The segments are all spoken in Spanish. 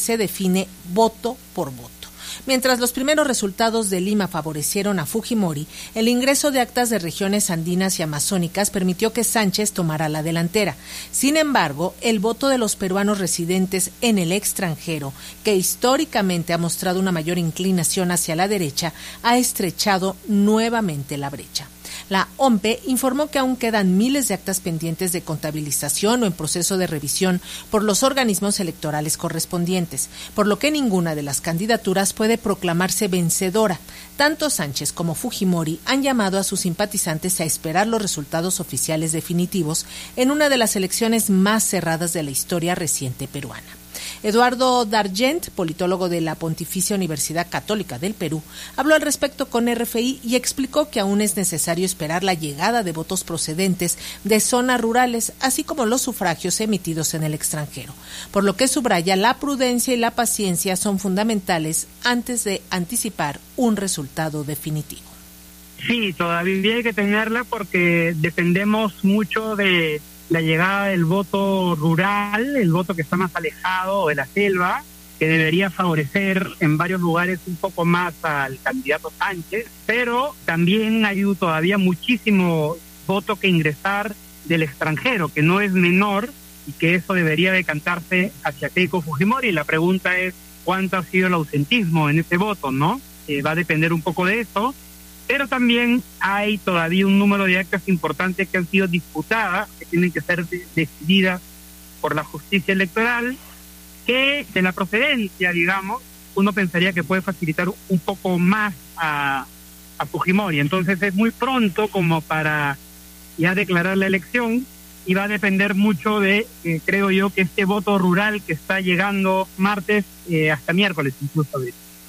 se define voto por voto. Mientras los primeros resultados de Lima favorecieron a Fujimori, el ingreso de actas de regiones andinas y amazónicas permitió que Sánchez tomara la delantera. Sin embargo, el voto de los peruanos residentes en el extranjero, que históricamente ha mostrado una mayor inclinación hacia la derecha, ha estrechado nuevamente la brecha. La OMPE informó que aún quedan miles de actas pendientes de contabilización o en proceso de revisión por los organismos electorales correspondientes, por lo que ninguna de las candidaturas puede proclamarse vencedora. Tanto Sánchez como Fujimori han llamado a sus simpatizantes a esperar los resultados oficiales definitivos en una de las elecciones más cerradas de la historia reciente peruana. Eduardo Dargent, politólogo de la Pontificia Universidad Católica del Perú, habló al respecto con RFI y explicó que aún es necesario esperar la llegada de votos procedentes de zonas rurales, así como los sufragios emitidos en el extranjero, por lo que subraya la prudencia y la paciencia son fundamentales antes de anticipar un resultado definitivo. Sí, todavía hay que tenerla porque dependemos mucho de la llegada del voto rural, el voto que está más alejado de la selva, que debería favorecer en varios lugares un poco más al candidato Sánchez, pero también hay todavía muchísimo voto que ingresar del extranjero, que no es menor, y que eso debería decantarse hacia Keiko Fujimori. La pregunta es cuánto ha sido el ausentismo en ese voto, ¿no? Va a depender un poco de eso. Pero también hay todavía un número de actas importantes que han sido disputadas, que tienen que ser decididas por la justicia electoral, que de la procedencia, digamos, uno pensaría que puede facilitar un poco más a Fujimori. Entonces es muy pronto como para ya declarar la elección y va a depender mucho de, creo yo, que este voto rural que está llegando martes hasta miércoles incluso.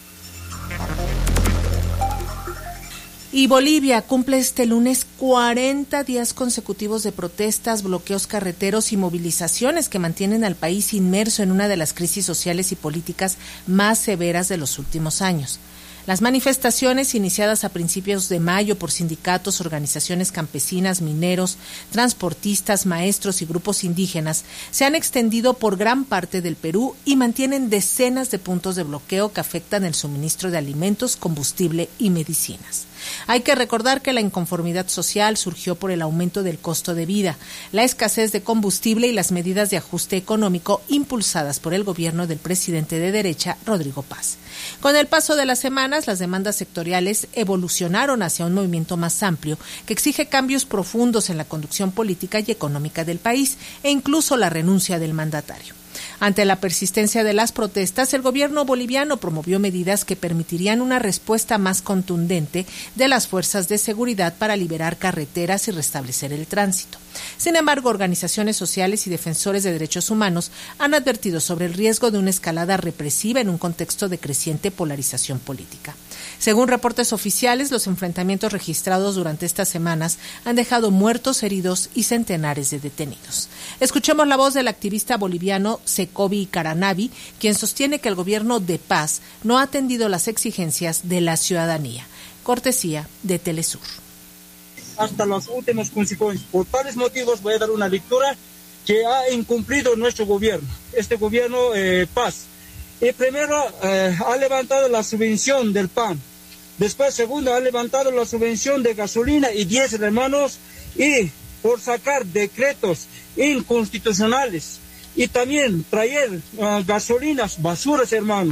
Y Bolivia cumple este lunes 40 días consecutivos de protestas, bloqueos carreteros y movilizaciones que mantienen al país inmerso en una de las crisis sociales y políticas más severas de los últimos años. Las manifestaciones iniciadas a principios de mayo por sindicatos, organizaciones campesinas, mineros, transportistas, maestros y grupos indígenas se han extendido por gran parte del Perú y mantienen decenas de puntos de bloqueo que afectan el suministro de alimentos, combustible y medicinas. Hay que recordar que la inconformidad social surgió por el aumento del costo de vida, la escasez de combustible y las medidas de ajuste económico impulsadas por el gobierno del presidente de derecha, Rodrigo Paz. Con el paso de las semanas, las demandas sectoriales evolucionaron hacia un movimiento más amplio que exige cambios profundos en la conducción política y económica del país e incluso la renuncia del mandatario. Ante la persistencia de las protestas, el gobierno boliviano promovió medidas que permitirían una respuesta más contundente de las fuerzas de seguridad para liberar carreteras y restablecer el tránsito. Sin embargo, organizaciones sociales y defensores de derechos humanos han advertido sobre el riesgo de una escalada represiva en un contexto de creciente polarización política. Según reportes oficiales, los enfrentamientos registrados durante estas semanas han dejado muertos, heridos y centenares de detenidos. Escuchemos la voz del activista boliviano Secovi Caranavi, quien sostiene que el gobierno de Paz no ha atendido las exigencias de la ciudadanía. Cortesía de Telesur. Hasta las últimas consecuencias. Por tales motivos voy a dar una lectura que ha incumplido nuestro gobierno, este gobierno Paz. Y primero ha levantado la subvención del pan, después segundo ha levantado la subvención de gasolina y 10 hermanos, y por sacar decretos inconstitucionales y también traer gasolinas basuras, hermanos,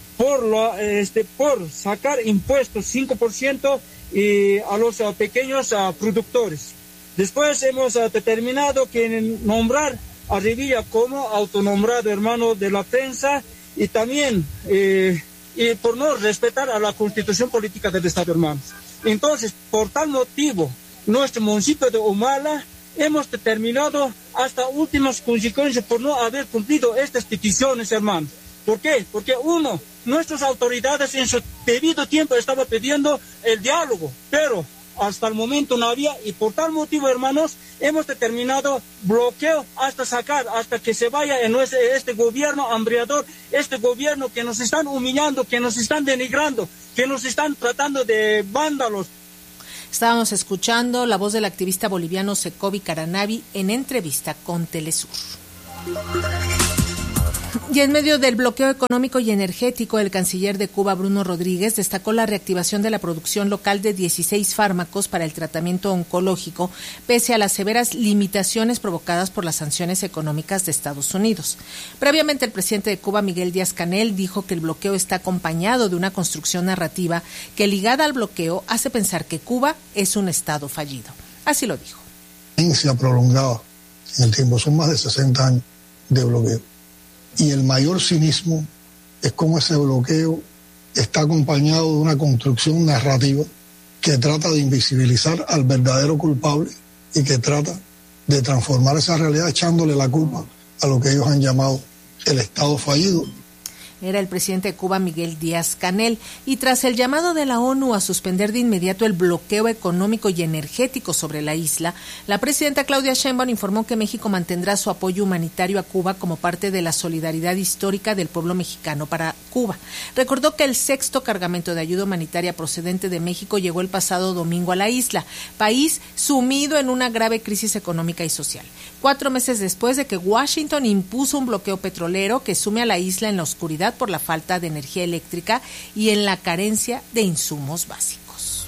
por sacar impuestos 5% a los pequeños productores. Después hemos determinado que nombrar a Rivilla como autonombrado hermano de la prensa, y también y por no respetar a la Constitución Política del Estado, hermanos. Entonces, por tal motivo, nuestro municipio de Humala hemos determinado hasta últimas consecuencias por no haber cumplido estas peticiones, hermanos. ¿Por qué? Porque nuestras autoridades en su debido tiempo estaban pidiendo el diálogo, pero hasta el momento no había, y por tal motivo, hermanos, hemos determinado bloqueo hasta que se vaya en este gobierno hambriador, este gobierno que nos están humillando, que nos están denigrando, que nos están tratando de vándalos. Estábamos escuchando la voz del activista boliviano Secovi Caranavi en entrevista con Telesur. Y en medio del bloqueo económico y energético, el canciller de Cuba, Bruno Rodríguez, destacó la reactivación de la producción local de 16 fármacos para el tratamiento oncológico, pese a las severas limitaciones provocadas por las sanciones económicas de Estados Unidos. Previamente, el presidente de Cuba, Miguel Díaz-Canel, dijo que el bloqueo está acompañado de una construcción narrativa que, ligada al bloqueo, hace pensar que Cuba es un estado fallido. Así lo dijo. Se ha prolongado en el tiempo, son más de 60 años de bloqueo. Y el mayor cinismo es cómo ese bloqueo está acompañado de una construcción narrativa que trata de invisibilizar al verdadero culpable y que trata de transformar esa realidad echándole la culpa a lo que ellos han llamado el Estado fallido. Era el presidente de Cuba, Miguel Díaz-Canel, y tras el llamado de la ONU a suspender de inmediato el bloqueo económico y energético sobre la isla, la presidenta Claudia Sheinbaum informó que México mantendrá su apoyo humanitario a Cuba como parte de la solidaridad histórica del pueblo mexicano para Cuba. Recordó que el 6º cargamento de ayuda humanitaria procedente de México llegó el pasado domingo a la isla, país sumido en una grave crisis económica y social. 4 meses después de que Washington impuso un bloqueo petrolero que sume a la isla en la oscuridad por la falta de energía eléctrica y en la carencia de insumos básicos.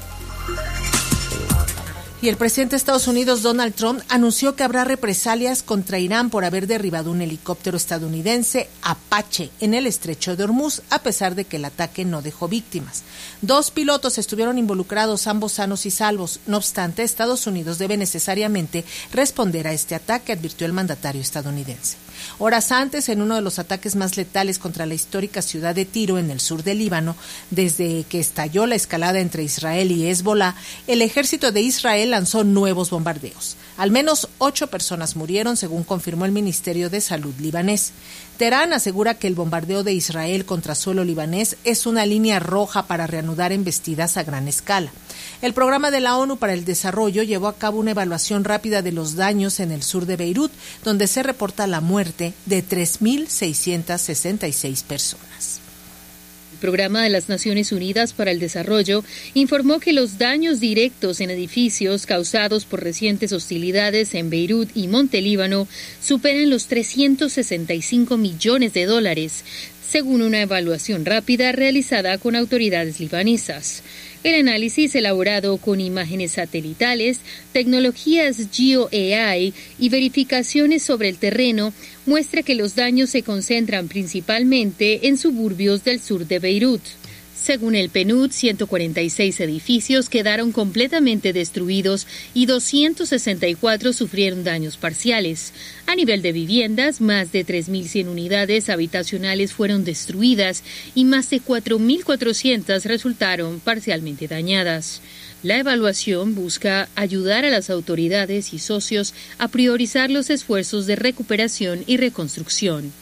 Y el presidente de Estados Unidos, Donald Trump, anunció que habrá represalias contra Irán por haber derribado un helicóptero estadounidense Apache en el estrecho de Hormuz, a pesar de que el ataque no dejó víctimas. 2 pilotos estuvieron involucrados, ambos sanos y salvos. No obstante, Estados Unidos debe necesariamente responder a este ataque, advirtió el mandatario estadounidense. Horas antes, en uno de los ataques más letales contra la histórica ciudad de Tiro, en el sur del Líbano, desde que estalló la escalada entre Israel y Hezbolá, el ejército de Israel lanzó nuevos bombardeos. Al menos 8 personas murieron, según confirmó el Ministerio de Salud libanés. Teherán asegura que el bombardeo de Israel contra suelo libanés es una línea roja para reanudar embestidas a gran escala. El programa de la ONU para el Desarrollo llevó a cabo una evaluación rápida de los daños en el sur de Beirut, donde se reporta la muerte de 3.666 personas. El Programa de las Naciones Unidas para el Desarrollo informó que los daños directos en edificios causados por recientes hostilidades en Beirut y Montelíbano superan los $365 millones, según una evaluación rápida realizada con autoridades libanesas. El análisis, elaborado con imágenes satelitales, tecnologías GeoAI y verificaciones sobre el terreno, muestra que los daños se concentran principalmente en suburbios del sur de Beirut. Según el PNUD, 146 edificios quedaron completamente destruidos y 264 sufrieron daños parciales. A nivel de viviendas, más de 3.100 unidades habitacionales fueron destruidas y más de 4.400 resultaron parcialmente dañadas. La evaluación busca ayudar a las autoridades y socios a priorizar los esfuerzos de recuperación y reconstrucción.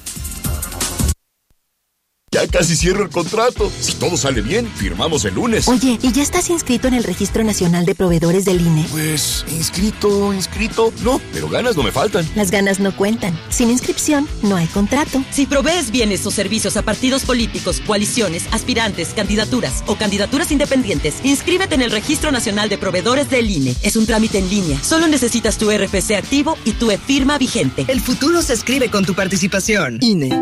Ya casi cierro el contrato. Si todo sale bien, firmamos el lunes. Oye, ¿y ya estás inscrito en el Registro Nacional de Proveedores del INE? Pues, inscrito. No, pero ganas no me faltan. Las ganas no cuentan. Sin inscripción, no hay contrato. Si provees bienes o servicios a partidos políticos, coaliciones, aspirantes, candidaturas o candidaturas independientes, inscríbete en el Registro Nacional de Proveedores del INE. Es un trámite en línea. Solo necesitas tu RFC activo y tu e-firma vigente. El futuro se escribe con tu participación. INE.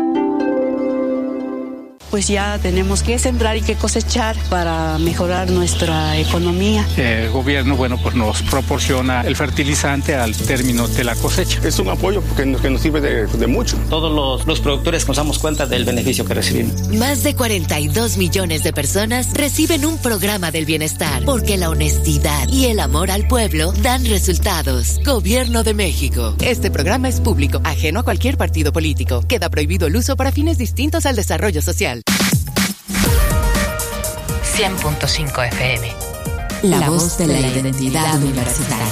Pues ya tenemos que sembrar y que cosechar para mejorar nuestra economía. El gobierno, pues nos proporciona el fertilizante al término de la cosecha. Es un apoyo que nos sirve de mucho. Todos los productores nos damos cuenta del beneficio que recibimos. Más de 42 millones de personas reciben un programa del bienestar, porque la honestidad y el amor al pueblo dan resultados. Gobierno de México. Este programa es público, ajeno a cualquier partido político. Queda prohibido el uso para fines distintos al desarrollo social. 100.5 FM. La voz de la identidad universitaria.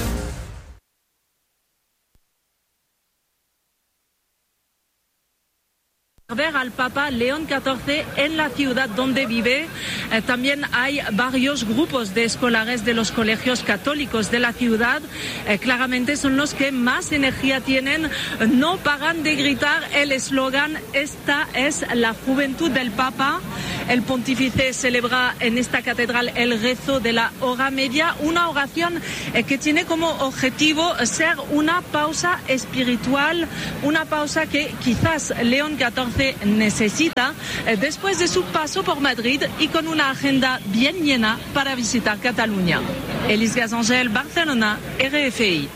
Ver al Papa León XIV en la ciudad donde vive. También hay varios grupos de escolares de los colegios católicos de la ciudad. Claramente son los que más energía tienen. No paran de gritar el eslogan: esta es la juventud del Papa. el pontífice celebra en esta catedral el rezo de la hora media, una oración que tiene como objetivo ser una pausa espiritual, una pausa que quizás León XIV necesita después de su paso por Madrid y con una agenda bien llena para visitar Cataluña. Elis Gazangel, Barcelona, RFI.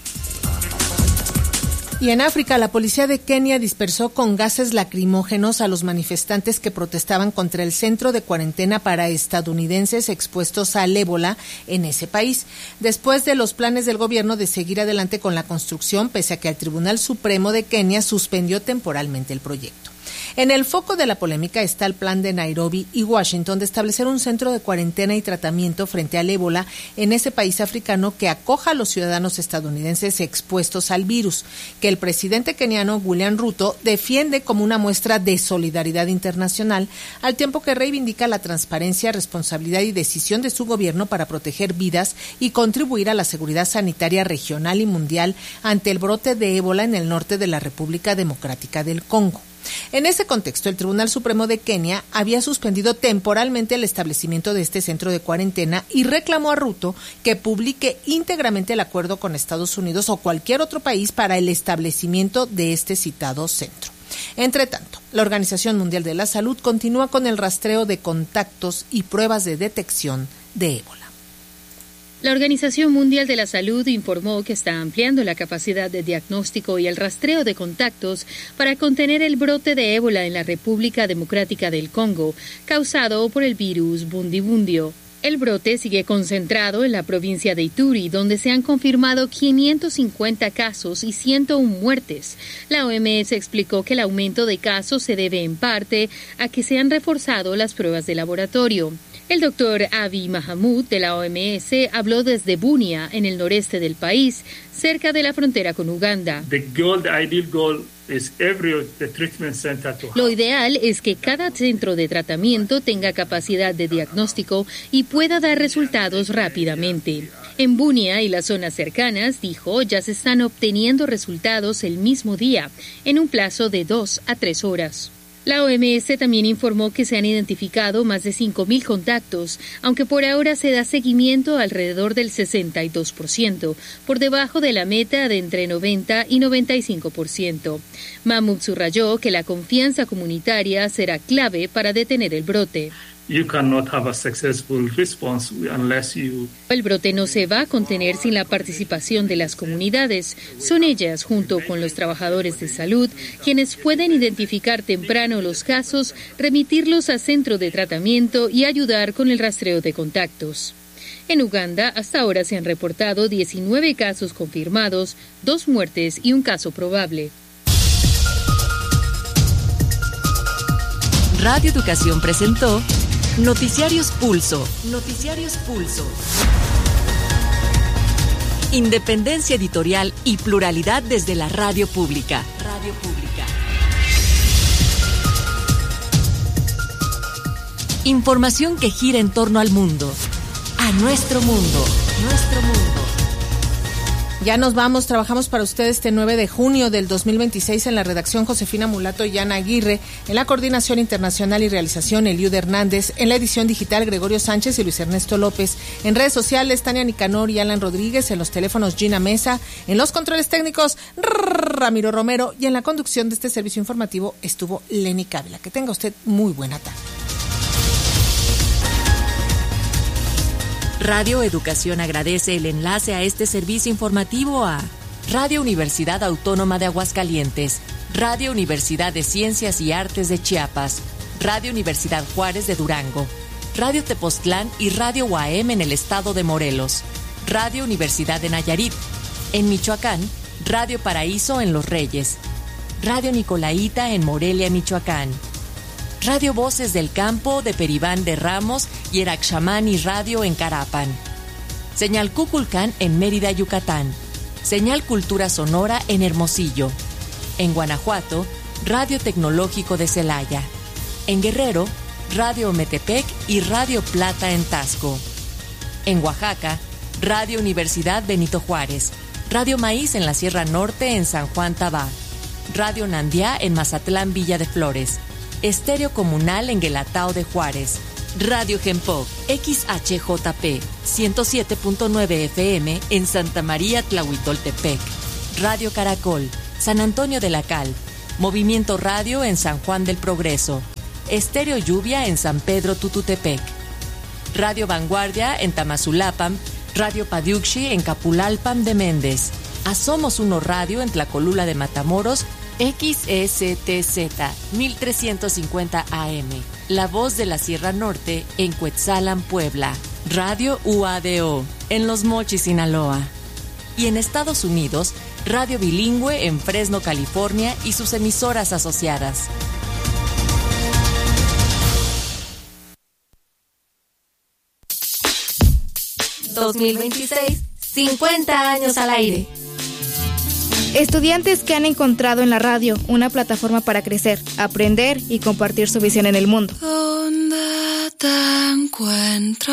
Y en África, la policía de Kenia dispersó con gases lacrimógenos a los manifestantes que protestaban contra el centro de cuarentena para estadounidenses expuestos al ébola en ese país, después de los planes del gobierno de seguir adelante con la construcción, pese a que el Tribunal Supremo de Kenia suspendió temporalmente el proyecto. En el foco de la polémica está el plan de Nairobi y Washington de establecer un centro de cuarentena y tratamiento frente al ébola en ese país africano que acoja a los ciudadanos estadounidenses expuestos al virus, que el presidente keniano William Ruto defiende como una muestra de solidaridad internacional, al tiempo que reivindica la transparencia, responsabilidad y decisión de su gobierno para proteger vidas y contribuir a la seguridad sanitaria regional y mundial ante el brote de ébola en el norte de la República Democrática del Congo. En ese contexto, el Tribunal Supremo de Kenia había suspendido temporalmente el establecimiento de este centro de cuarentena y reclamó a Ruto que publique íntegramente el acuerdo con Estados Unidos o cualquier otro país para el establecimiento de este citado centro. Entre tanto, la Organización Mundial de la Salud continúa con el rastreo de contactos y pruebas de detección de ébola. La Organización Mundial de la Salud informó que está ampliando la capacidad de diagnóstico y el rastreo de contactos para contener el brote de ébola en la República Democrática del Congo, causado por el virus Bundibundio. El brote sigue concentrado en la provincia de Ituri, donde se han confirmado 550 casos y 101 muertes. La OMS explicó que el aumento de casos se debe en parte a que se han reforzado las pruebas de laboratorio. El doctor Abiy Mahamoud de la OMS habló desde Bunia, en el noreste del país, cerca de la frontera con Uganda. Lo ideal es que cada centro de tratamiento tenga capacidad de diagnóstico y pueda dar resultados rápidamente. En Bunia y las zonas cercanas, dijo, ya se están obteniendo resultados el mismo día, en un plazo de 2 a 3 horas. La OMS también informó que se han identificado más de 5.000 contactos, aunque por ahora se da seguimiento alrededor del 62%, por debajo de la meta de entre 90 y 95%. Mahmoud subrayó que la confianza comunitaria será clave para detener el brote. El brote no se va a contener sin la participación de las comunidades. Son ellas, junto con los trabajadores de salud, quienes pueden identificar temprano los casos, remitirlos a centro de tratamiento y ayudar con el rastreo de contactos. En Uganda, hasta ahora se han reportado 19 casos confirmados, 2 muertes y un caso probable. Radio Educación presentó Noticiarios Pulso. Noticiarios Pulso. Independencia editorial y pluralidad desde la radio pública. Radio Pública. Información que gira en torno al mundo. A nuestro mundo. Nuestro mundo. Ya nos vamos, trabajamos para ustedes este 9 de junio del 2026 en la redacción Josefina Mulato y Ana Aguirre, en la coordinación internacional y realización Eliud Hernández, en la edición digital Gregorio Sánchez y Luis Ernesto López, en redes sociales Tania Nicanor y Alan Rodríguez, en los teléfonos Gina Mesa, en los controles técnicos Ramiro Romero y en la conducción de este servicio informativo estuvo Lenny Cávila. Que tenga usted muy buena tarde. Radio Educación agradece el enlace a este servicio informativo a Radio Universidad Autónoma de Aguascalientes, Radio Universidad de Ciencias y Artes de Chiapas, Radio Universidad Juárez de Durango, Radio Tepoztlán y Radio UAM en el estado de Morelos, Radio Universidad de Nayarit, en Michoacán, Radio Paraíso en Los Reyes, Radio Nicolaita en Morelia, Michoacán, Radio Voces del Campo de Peribán de Ramos y Eraxamani Radio en Carapan. Señal Cuculcán en Mérida, Yucatán. Señal Cultura Sonora en Hermosillo. En Guanajuato, Radio Tecnológico de Celaya. En Guerrero, Radio Metepec y Radio Plata en Tasco. En Oaxaca, Radio Universidad Benito Juárez. Radio Maíz en la Sierra Norte en San Juan Tabá. Radio Nandiá en Mazatlán, Villa de Flores. Estéreo Comunal en Guelatao de Juárez. Radio Gempoc, XHJP, 107.9 FM en Santa María Tlahuitoltepec. Radio Caracol, San Antonio de la Cal. Movimiento Radio en San Juan del Progreso. Estéreo Lluvia en San Pedro Tututepec. Radio Vanguardia en Tamazulapan. Radio Padiuxi en Capulalpan de Méndez. Asomos Uno Radio en Tlacolula de Matamoros. XSTZ 1350 AM. La Voz de la Sierra Norte en Cuetzalan, Puebla. Radio UADO en Los Mochis, Sinaloa. Y en Estados Unidos, Radio Bilingüe en Fresno, California y sus emisoras asociadas. ...2026, 50 años al aire. Estudiantes que han encontrado en la radio una plataforma para crecer, aprender y compartir su visión en el mundo. ¿Dónde te encuentro?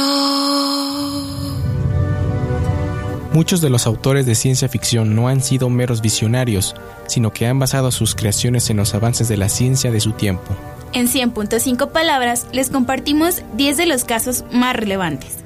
Muchos de los autores de ciencia ficción no han sido meros visionarios, sino que han basado sus creaciones en los avances de la ciencia de su tiempo. En 100.5 palabras, les compartimos 10 de los casos más relevantes.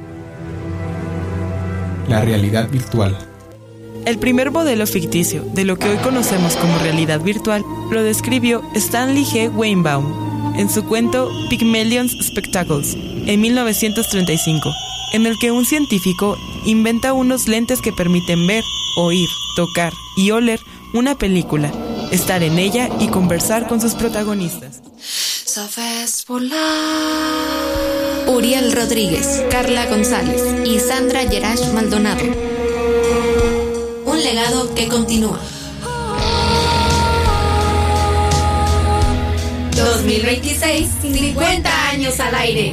La realidad virtual. El primer modelo ficticio de lo que hoy conocemos como realidad virtual lo describió Stanley G. Weinbaum en su cuento Pygmalion's Spectacles en 1935, en el que un científico inventa unos lentes que permiten ver, oír, tocar y oler una película, estar en ella y conversar con sus protagonistas. ¿Sabes volar? Uriel Rodríguez, Carla González y Sandra Yerash Maldonado. Un legado que continúa. 2026, 50 años al aire.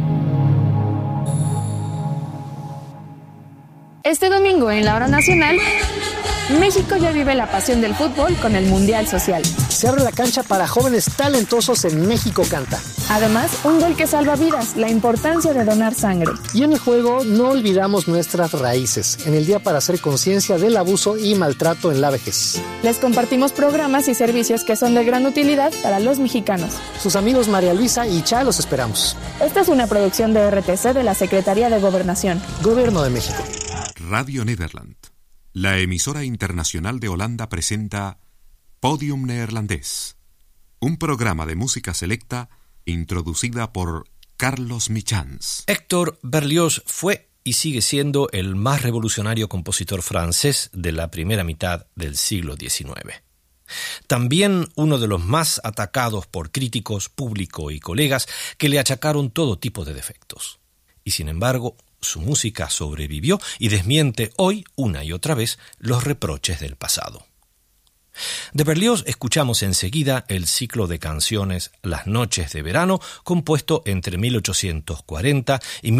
Este domingo en la Hora Nacional, México ya vive la pasión del fútbol con el Mundial Social. Se abre la cancha para jóvenes talentosos en México Canta. Además, un gol que salva vidas, la importancia de donar sangre. Y en el juego no olvidamos nuestras raíces, en el Día para hacer conciencia del abuso y maltrato en la vejez. Les compartimos programas y servicios que son de gran utilidad para los mexicanos. Sus amigos María Luisa y Cha los esperamos. Esta es una producción de RTC de la Secretaría de Gobernación. Gobierno de México. Radio Nederland, la emisora internacional de Holanda, presenta Podium Neerlandés, un programa de música selecta introducida por Carlos Michans. Héctor Berlioz fue y sigue siendo el más revolucionario compositor francés de la primera mitad del siglo XIX. También uno de los más atacados por críticos, público y colegas que le achacaron todo tipo de defectos. Y sin embargo, su música sobrevivió y desmiente hoy, una y otra vez, los reproches del pasado. De Berlioz escuchamos enseguida el ciclo de canciones Las noches de verano, compuesto entre 1840 y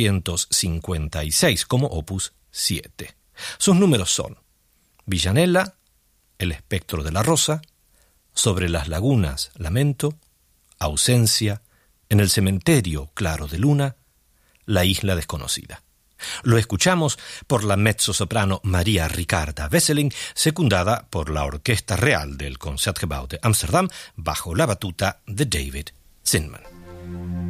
1856 como opus 7. Sus números son Villanella, El espectro de la rosa, Sobre las lagunas, Lamento, Ausencia, En el cementerio, Claro de luna, La isla desconocida. Lo escuchamos por la mezzosoprano María Ricarda Wesseling, secundada por la Orquesta Real del Concertgebouw de Ámsterdam, bajo la batuta de David Zinman.